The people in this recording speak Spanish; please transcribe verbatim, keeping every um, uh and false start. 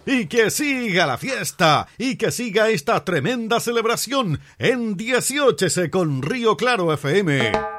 Y que siga la fiesta, y que siga esta tremenda celebración en dieciocho con Río Claro F M.